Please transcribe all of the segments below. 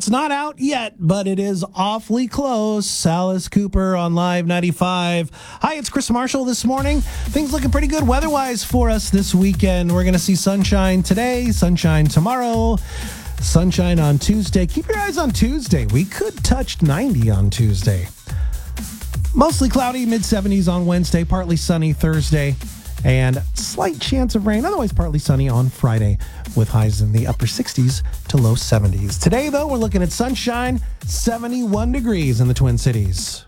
It's not out yet, but it is awfully close. Alice Cooper on Live 95. Hi, it's Chris Marshall this morning. Things looking pretty good weather-wise for us this weekend. We're going to see sunshine today, sunshine tomorrow, sunshine on Tuesday. Keep your eyes on Tuesday. We could touch 90 on Tuesday. Mostly cloudy, mid-70s on Wednesday, partly sunny Thursday, and slight chance of rain, otherwise partly sunny on Friday, with highs in the upper 60s to low 70s. Today, though, we're looking at sunshine, 71 degrees in the Twin Cities.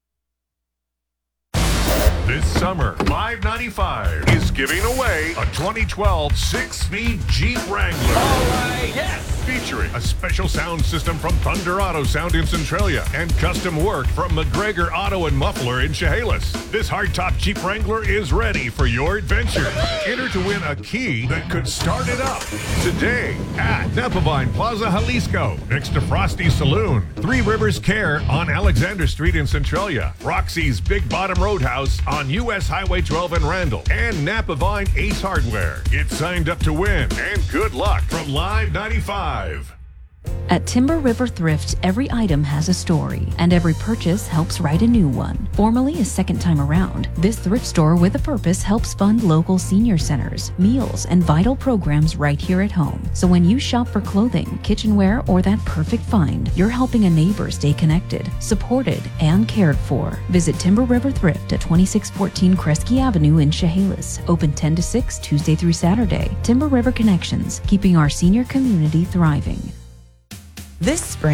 This summer, Live 95 is giving away a 2012 six-speed Jeep Wrangler. All right, yes! Featuring a special sound system from Thunder Auto Sound in Centralia and custom work from McGregor Auto and Muffler in Chehalis. This hardtop Jeep Wrangler is ready for your adventure. Enter to win a key that could start it up today at Napavine Plaza Jalisco, next to Frosty's Saloon, Three Rivers Care on Alexander Street in Centralia, Roxy's Big Bottom Roadhouse on U.S. Highway 12 in Randall, and Napavine Ace Hardware. Get signed up to win, and good luck from Live 95. At Timber River Thrift, every item has a story, and every purchase helps write a new one. Formerly a second time around, this thrift store with a purpose helps fund local senior centers, meals, and vital programs right here at home. So when you shop for clothing, kitchenware, or that perfect find, you're helping a neighbor stay connected, supported, and cared for. Visit Timber River Thrift at 2614 Kresge Avenue in Chehalis. Open 10 to 6 Tuesday through Saturday. Timber River Connections, keeping our senior community thriving. This spring,